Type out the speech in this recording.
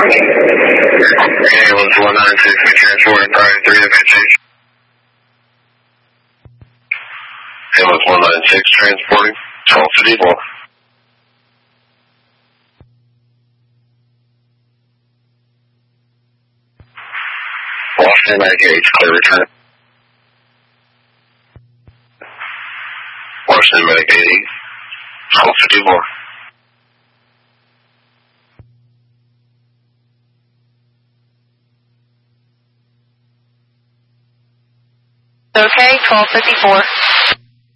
Ambulance 196, we transporting priority 3 to Vintage. Ambulance 196, transporting 1254. Washington Medicaid, clear return. Washington Medicaid, 1254. Okay, 1254.